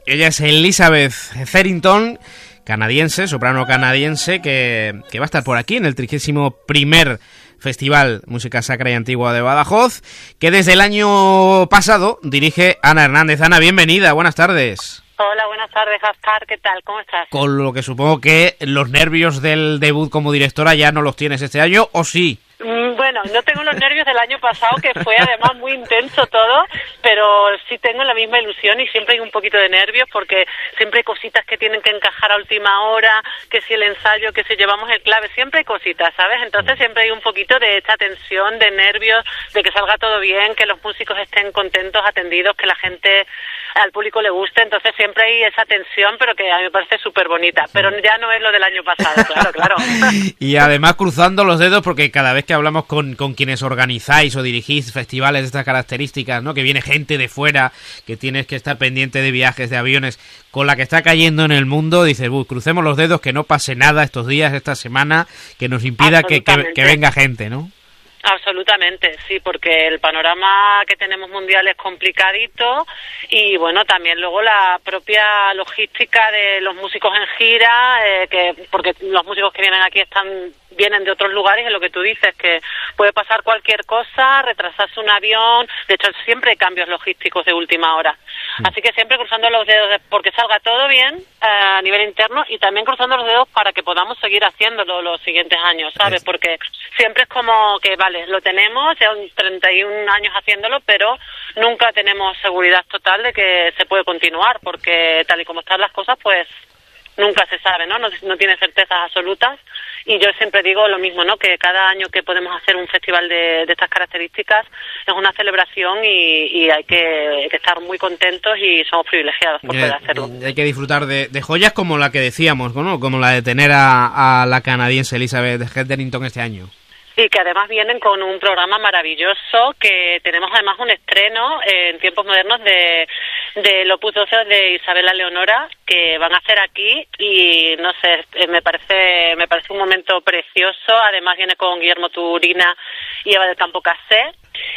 Ella es Elizabeth Therington, canadiense, soprano canadiense, que va a estar por aquí en el 31º Festival Música Sacra y Antigua de Badajoz, que desde el año pasado dirige Ana Hernández. Ana, bienvenida, buenas tardes. Hola, buenas tardes, Gaspar, ¿qué tal? ¿Cómo estás? Con lo que supongo que los nervios del debut como directora ya no los tienes este año, ¿o sí? Bueno, no tengo los nervios del año pasado, que fue además muy intenso todo, pero sí tengo la misma ilusión y siempre hay un poquito de nervios porque siempre hay cositas que tienen que encajar a última hora, que si el ensayo, que si llevamos el clave, siempre hay cositas, ¿sabes? Entonces siempre hay un poquito de esta tensión, de nervios, de que salga todo bien, que los músicos estén contentos, atendidos, que la gente, al público le guste, entonces siempre hay esa tensión, pero que a mí me parece súper bonita, pero ya no es lo del año pasado, claro. Y además cruzando los dedos porque cada vez que hablamos con quienes organizáis o dirigís festivales de estas características, ¿no? Que viene gente de fuera, que tienes que estar pendiente de viajes, de aviones, con la que está cayendo en el mundo, dices, crucemos los dedos, que no pase nada estos días, esta semana, que nos impida que venga gente, ¿no? Absolutamente, sí, porque el panorama que tenemos mundial es complicadito y bueno, también luego la propia logística de los músicos en gira, porque los músicos que vienen aquí vienen de otros lugares, es lo que tú dices, que puede pasar cualquier cosa, retrasarse un avión, de hecho siempre hay cambios logísticos de última hora. Así que siempre cruzando los dedos porque salga todo bien a nivel interno y también cruzando los dedos para que podamos seguir haciéndolo los siguientes años, ¿sabes? Porque siempre es como que, vale, lo tenemos, ya 31 años haciéndolo, pero nunca tenemos seguridad total de que se puede continuar, porque tal y como están las cosas, pues nunca se sabe, ¿no? No tiene certezas absolutas. Y yo siempre digo lo mismo, ¿no? Que cada año que podemos hacer un festival de estas características es una celebración y hay que estar muy contentos y somos privilegiados por poder hacerlo. Hay que disfrutar de joyas como la que decíamos, ¿no? Como la de tener a la canadiense Elizabeth Therington este año. Sí, que además vienen con un programa maravilloso, que tenemos además un estreno en tiempos modernos de Opus 12 de Isabella Leonora, que van a hacer aquí y no sé, me parece un momento precioso. Además viene con Guillermo Turina y Eva del Campo Casé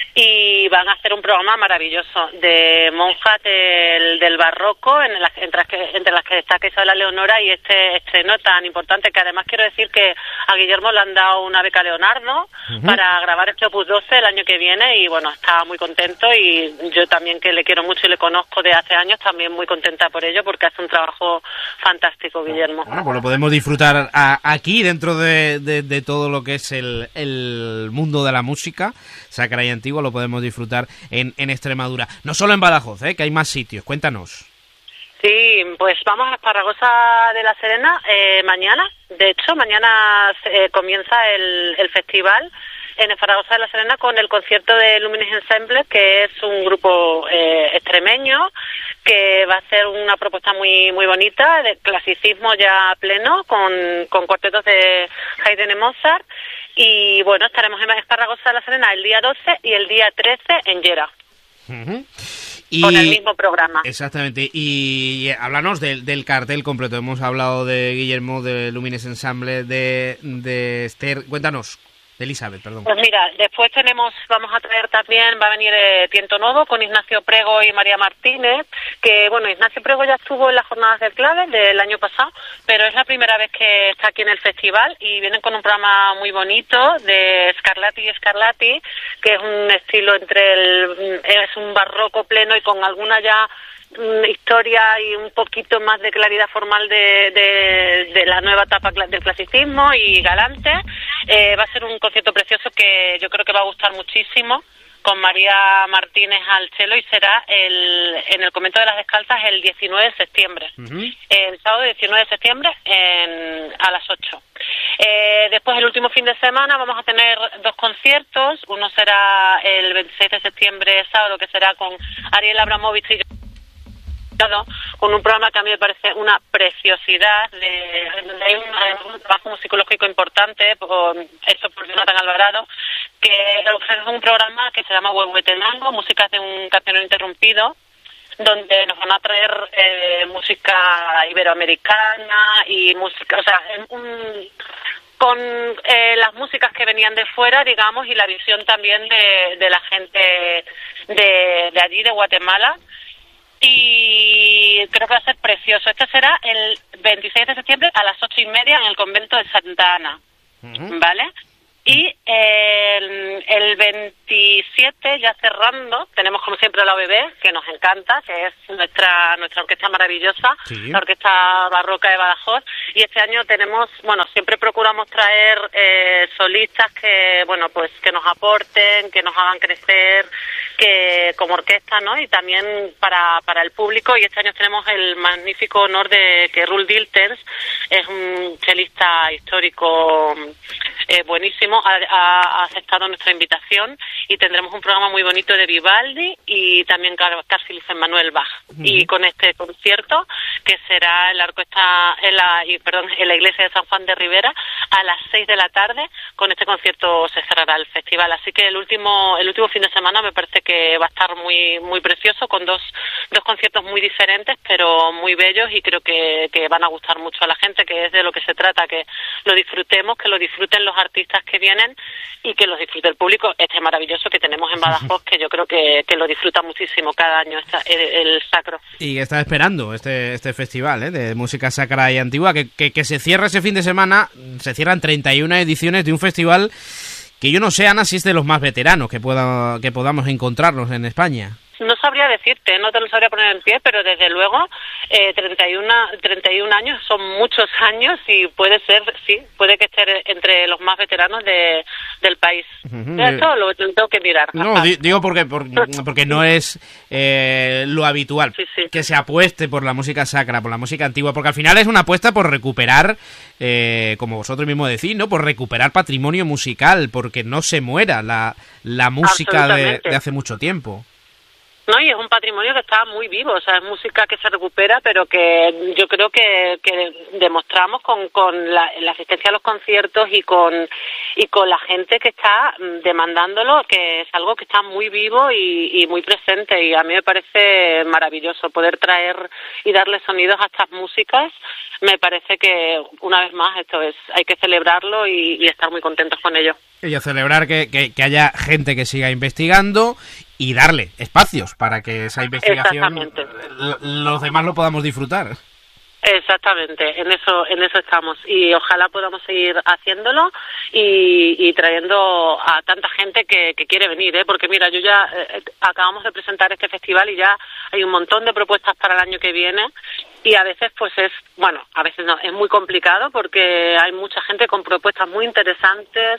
y van a hacer un programa maravilloso de monjas del barroco, entre las que destaca Isabella Leonora, y este estreno tan importante, que además quiero decir que a Guillermo le han dado una beca Leonardo para grabar este Opus 12 el año que viene y bueno, está muy contento y yo también, que le quiero mucho y le conozco de hace años, también muy contenta por ello porque hace un trabajo fantástico Guillermo. Bueno, pues lo podemos disfrutar aquí dentro de todo lo que es el mundo de la música sacra y antigua, lo podemos disfrutar en Extremadura. No solo en Badajoz, que hay más sitios, cuéntanos. Sí, pues vamos a Esparragosa de la Serena mañana. De hecho, mañana comienza el festival en Esparragosa de la Serena con el concierto de Lumines Ensemble, que es un grupo extremeño que va a hacer una propuesta muy muy bonita de clasicismo ya pleno con cuartetos de Haydn y Mozart. Y bueno, estaremos en Esparragosa de la Serena el día 12 y el día 13 en Llera. Con el mismo programa. Exactamente. Y háblanos del cartel completo. Hemos hablado de Guillermo, de Lumines Ensemble, de Esther. Cuéntanos. De Elizabeth, perdón. Pues mira, después vamos a traer también, va a venir Tiento Novo con Ignacio Prego y María Martínez, que bueno, Ignacio Prego ya estuvo en las jornadas del clave del año pasado, pero es la primera vez que está aquí en el festival y vienen con un programa muy bonito de Scarlatti y Scarlatti, que es un estilo es un barroco pleno y con alguna ya historia y un poquito más de claridad formal de la nueva etapa del clasicismo y galante. Va a ser un concierto precioso que yo creo que va a gustar muchísimo, con María Martínez al cello, y será en el Convento de las Descalzas el 19 de septiembre. El sábado 19 de septiembre a las 8. Después, el último fin de semana, vamos a tener 2 conciertos. Uno será el 26 de septiembre, sábado, que será con Ariel Abramovich y con un programa que a mí me parece una preciosidad, donde hay un trabajo musicológico importante, por Jonathan Alvarado, que es un programa que se llama Huehuetenango, músicas de un cancionero interrumpido, donde nos van a traer música iberoamericana y música, o sea, con las músicas que venían de fuera, digamos, y la visión también de la gente de allí, de Guatemala. Y y creo que va a ser precioso. Este será el 26 de septiembre a las 8:30 en el convento de Santa Ana, ¿vale? Y el 27, ya cerrando, tenemos como siempre la OBB, que nos encanta, que es nuestra orquesta maravillosa, sí. La Orquesta Barroca de Badajoz, y este año tenemos, siempre procuramos traer solistas que, pues que nos aporten, que nos hagan crecer, que como orquesta, ¿no? Y también para el público, y este año tenemos el magnífico honor de que Roel Dilters es un chelista histórico buenísimo, ha aceptado nuestra invitación y tendremos un programa muy bonito de Vivaldi y también Carl Philipp Emanuel Bach. Y con este concierto, que será en la iglesia de San Juan de Ribera, a las 6 de la tarde, con este concierto se cerrará el festival. Así que el último fin de semana me parece que va a estar muy muy precioso, con dos conciertos muy diferentes, pero muy bellos, y creo que van a gustar mucho a la gente, que es de lo que se trata, que lo disfrutemos, que lo disfruten los artistas que vienen y que los disfrute el público maravilloso que tenemos en Badajoz, que yo creo que lo disfruta muchísimo cada año el sacro. Y está esperando este festival de música sacra y antigua, que se cierra ese fin de semana. Se cierran 31 ediciones de un festival que yo no sé, Ana, si es de los más veteranos que podamos encontrarnos en España. No sabría decirte, no te lo sabría poner en pie, pero desde luego 31 años son muchos años, y puede que esté entre los más veteranos del país. Eso lo tengo que mirar. No, digo porque no es lo habitual, sí. Que se apueste por la música sacra, por la música antigua, porque al final es una apuesta por recuperar, como vosotros mismos decís, ¿no? Por recuperar patrimonio musical, porque no se muera la música de hace mucho tiempo. No, y es un patrimonio que está muy vivo, o sea, es música que se recupera, pero que yo creo que demostramos con la asistencia a los conciertos y con la gente que está demandándolo, que es algo que está muy vivo y muy presente, y a mí me parece maravilloso poder traer y darle sonidos a estas músicas. Me parece que, una vez más, hay que celebrarlo y estar muy contentos con ello. Y a celebrar que haya gente que siga investigando y darle espacios para que esa investigación los demás lo podamos disfrutar. Exactamente, en eso estamos, y ojalá podamos seguir haciéndolo y trayendo a tanta gente que quiere venir, porque mira, yo ya acabamos de presentar este festival y ya hay un montón de propuestas para el año que viene, y a veces a veces no, es muy complicado porque hay mucha gente con propuestas muy interesantes.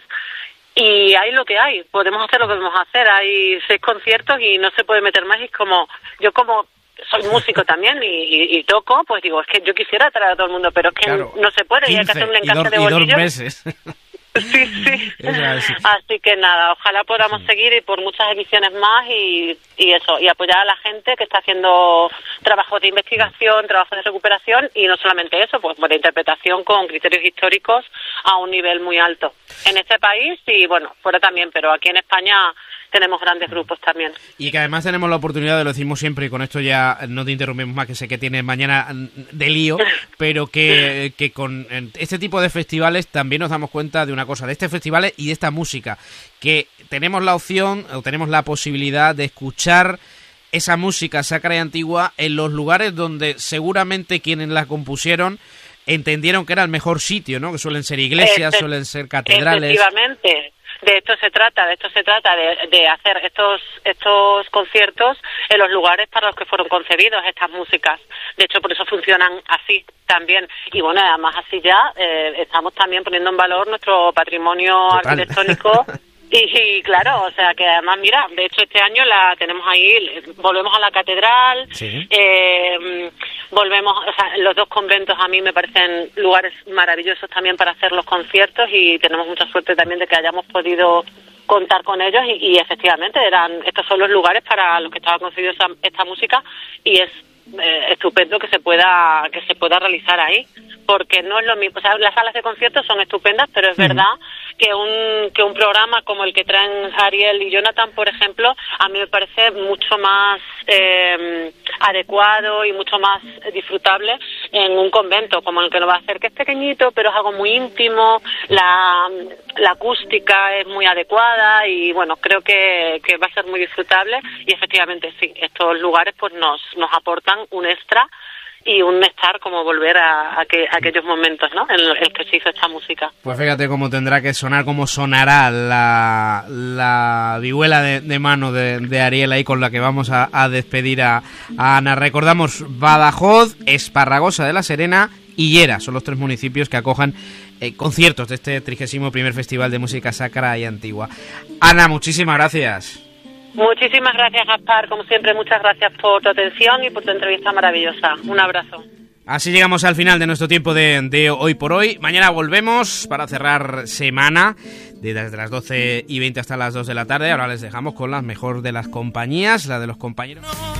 Y hay lo que hay, podemos hacer lo que podemos hacer, hay 6 conciertos y no se puede meter más, y yo como soy músico también y toco, pues digo, es que yo quisiera traer a todo el mundo, pero es que claro, no se puede, y hay que hacer un encaje de bolillos. 2 meses. Sí. Así que nada, ojalá podamos seguir y por muchas ediciones más y apoyar a la gente que está haciendo trabajos de investigación, trabajos de recuperación, y no solamente eso, pues de interpretación con criterios históricos a un nivel muy alto en este país y fuera también, pero aquí en España tenemos grandes grupos también. Y que además tenemos la oportunidad, lo decimos siempre, y con esto ya no te interrumpimos más, que sé que tienes mañana de lío, pero que con este tipo de festivales también nos damos cuenta de una cosa, de este festival y de esta música, que tenemos la opción o tenemos la posibilidad de escuchar esa música sacra y antigua en los lugares donde seguramente quienes la compusieron entendieron que era el mejor sitio, ¿no? Que suelen ser iglesias, suelen ser catedrales. Efectivamente. De esto se trata de hacer estos conciertos en los lugares para los que fueron concebidos estas músicas. De hecho, por eso funcionan así también. Y además así ya estamos también poniendo en valor nuestro patrimonio arquitectónico. Y claro, o sea que además, mira, de hecho este año la tenemos ahí, volvemos a la catedral, sí. Los 2 conventos a mí me parecen lugares maravillosos también para hacer los conciertos, y tenemos mucha suerte también de que hayamos podido contar con ellos y efectivamente estos son los lugares para los que estaba concebida esta música, y es estupendo que se pueda realizar ahí, porque no es lo mismo. O sea, las salas de conciertos son estupendas, pero es verdad que un programa como el que traen Ariel y Jonathan, por ejemplo, a mí me parece mucho más adecuado y mucho más disfrutable en un convento como el que lo va a hacer, que es pequeñito, pero es algo muy íntimo, la acústica es muy adecuada y bueno, creo que va a ser muy disfrutable y efectivamente sí, estos lugares pues nos aportan un extra y un estar como volver a aquellos momentos, ¿no?, en el que se hizo esta música. Pues fíjate cómo tendrá que sonar, cómo sonará la vihuela de mano de Ariel ahí con la que vamos a despedir a Ana. Recordamos, Badajoz, Esparragosa de la Serena y Llera son los 3 municipios que acojan conciertos de este 31º Festival de Música Sacra y Antigua. Ana, muchísimas gracias. Muchísimas gracias, Gaspar. Como siempre, muchas gracias por tu atención y por tu entrevista maravillosa. Un abrazo. Así llegamos al final de nuestro tiempo de Hoy por Hoy. Mañana volvemos para cerrar semana, desde las 12:20 hasta las 2 de la tarde. Ahora les dejamos con la mejor de las compañías, la de los compañeros.